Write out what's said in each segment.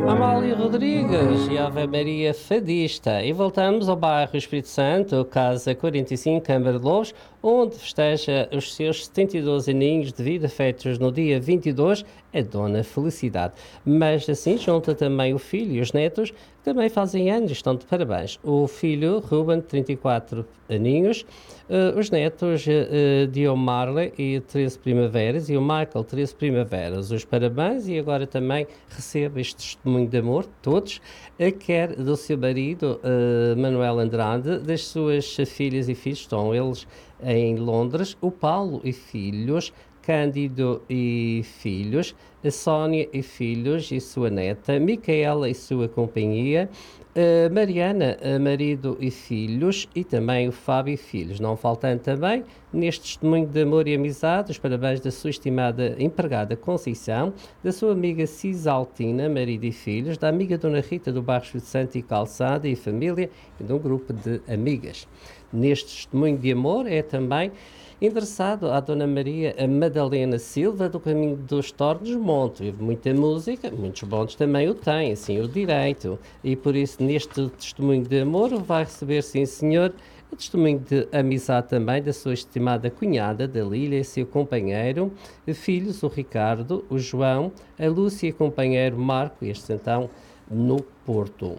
Amália Rodrigues e Ave Maria Fadista. E voltamos ao bairro Espírito Santo, Casa 45, Câmara de Lobos, onde festeja os seus 72 aninhos de vida, feitos no dia 22, a Dona Felicidade. Mas assim junta também o filho e os netos, que também fazem anos e estão de parabéns. O filho, Ruben, 34 aninhos, os netos, Diomarle e 13 primaveras, e o Michael, 13 primaveras. Os parabéns, e agora também recebe este testemunho de amor, todos, quer do seu marido, Manuel Andrade, das suas filhas e filhos, estão eles em Londres, o Paulo e filhos, Cândido e filhos, a Sónia e filhos e sua neta, Micaela e sua companhia, Mariana, marido e filhos, e também o Fábio e filhos. Não faltando também, neste testemunho de amor e amizade, os parabéns da sua estimada empregada Conceição, da sua amiga Cisaltina, marido e filhos, da amiga Dona Rita do Bairro Espírito Santo e Calçada e família, e de um grupo de amigas. Neste testemunho de amor é também endereçado à Dona Maria Madalena Silva, do Caminho dos Tornos Monte. E muita música, muitos bons também o têm, assim o direito. E por isso, neste testemunho de amor, vai receber, sim senhor, o testemunho de amizade também da sua estimada cunhada, da Lília, e seu companheiro, filhos, o Ricardo, o João, a Lúcia e companheiro Marco, estes então no Porto.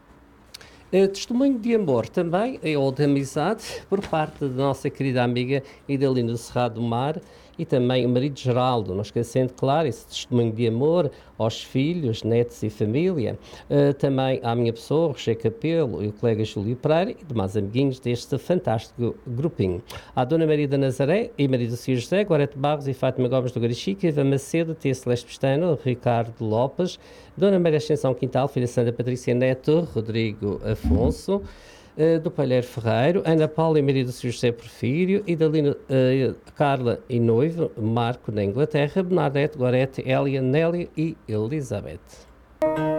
Testemunho de amor também, ou de amizade, por parte da nossa querida amiga Idalina Cerrado do Mar, e também o marido Geraldo, não esquecendo, claro, esse testemunho de amor aos filhos, netos e família. Também à minha pessoa, Roger Capelo e o colega Júlio Pereira, e demais amiguinhos deste fantástico grupinho. À Dona Maria da Nazaré e marido Sr. José, Gorete Barros e Fátima Gomes do Garichique, Eva Macedo, Tia Celeste Pestano, Ricardo Lopes, Dona Maria Ascensão Quintal, filha Sandra Patrícia Neto, Rodrigo Afonso, do Palheiro Ferreiro, Ana Paula e marido Sr. José Porfírio, Idalina, Carla e noivo, Marco na Inglaterra, Bernadette, Gorete, Hélia, Nélia e Elizabeth.